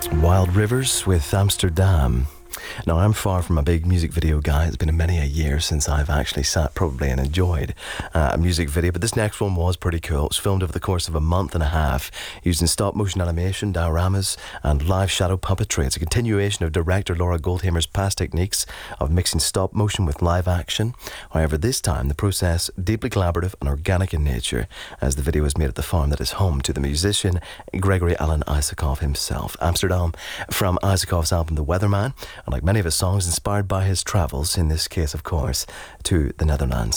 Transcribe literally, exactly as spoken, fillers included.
Wild Rivers with Amsterdam. Now, I'm far from a big music video guy. It's been many a year since I've actually sat probably and enjoyed uh, a music video, but this next one was pretty cool. It was filmed over the course of a month and a half using stop motion animation, dioramas, and live shadow puppetry. It's a continuation of director Laura Goldhamer's past techniques of mixing stop motion with live action. However, this time the process deeply collaborative and organic in nature, as the video is made at the farm that is home to the musician Gregory Alan Isakov himself. Amsterdam from Isakov's album The Weatherman, and like many of his songs, inspired by his travels, in this case, of course, to the Netherlands.